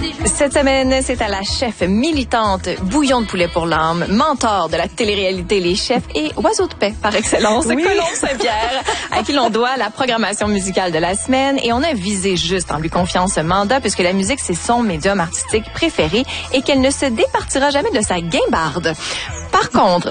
Cette semaine, c'est à la chef militante, bouillon de poulet pour l'âme, mentor de la télé-réalité Les Chefs et oiseau de paix par excellence, Colombe Saint-Pierre, à qui l'on doit la programmation musicale de la semaine. Et on a visé juste en lui confiant ce mandat puisque la musique, c'est son médium artistique préféré et qu'elle ne se départira jamais de sa guimbarde. Par contre,